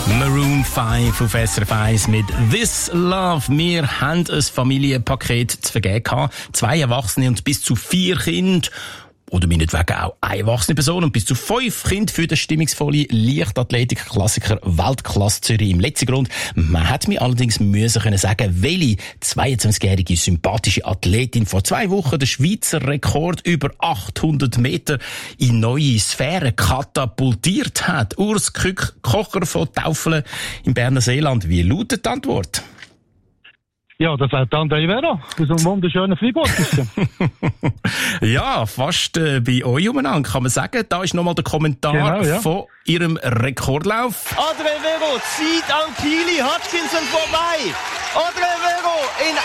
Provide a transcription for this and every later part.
Maroon 5 auf SRF 1 mit «This Love». Wir haben ein Familienpaket zu vergeben gehabt. 2 Erwachsene und bis zu 4 Kinder. Oder meinetwegen auch eine erwachsene Person und bis zu 5 Kinder für den stimmungsvollen Leichtathletik-Klassiker Weltklasse Zürich im letzten Grund. Man hat mir allerdings müssen sagen, welche 22-jährige sympathische Athletin vor 2 Wochen den Schweizer Rekord über 800 Meter in neue Sphären katapultiert hat. Urs Kocher von Taufelen im Berner Seeland. Wie lautet die Antwort? Ja, das wäre André Vero aus einem wunderschönen Freiburg. Ja, fast bei euch umeinander, kann man sagen. Da ist nochmal der Kommentar von ihrem Rekordlauf. André Vero zieht an Kili Hutchinson vorbei. André Vero in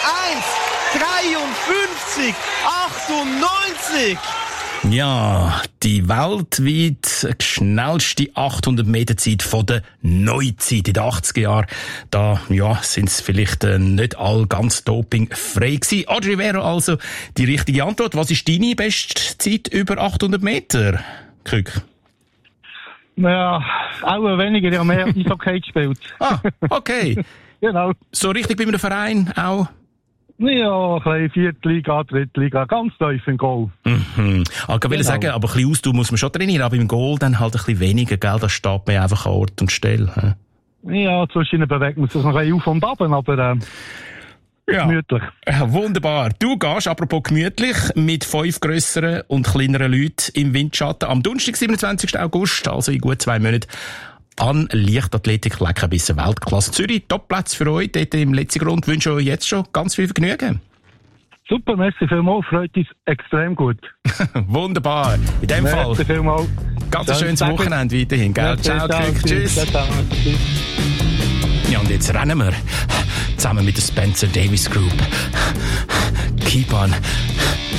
1:53:98. Ja, die weltweit schnellste 800 Meter Zeit von der Neuzeit in den 80er Jahren. Da, sind es vielleicht nicht all ganz dopingfrei gewesen. André Vero also die richtige Antwort. Was ist deine Bestzeit über 800 Meter, Kück? Ja, auch weniger, ja, mehr Eishockey gespielt. Ah, okay. Genau. So richtig bei einem Verein auch? Ja, ein bisschen 4. Liga, 3. Liga, ganz tief im Goal. Mhm. Ich will sagen, aber ein bisschen Ausdauer muss man schon trainieren, aber im Goal dann halt ein bisschen weniger, gell? Da steht man einfach an Ort und Stelle. Ja, zwischen bewegt man sich noch ein bisschen auf und ab, aber gemütlich. Ja, wunderbar. Du gehst, apropos gemütlich, mit 5 grösseren und kleineren Leuten im Windschatten am Donnerstag, 27. August, also in gut 2 Monaten, an Leichtathletik Leckerbissen Weltklasse Zürich. Topplatz für euch dort im letzten Grund. Ich wünsche euch jetzt schon ganz viel Vergnügen. Super, merci vielmals. Freut uns extrem gut. Wunderbar. In dem Fall. Vielmals. Ganz ein schönes Wochenende weiterhin, gell? Ciao, tschüss. Ja, und jetzt rennen wir zusammen mit der Spencer Davis Group. Keep on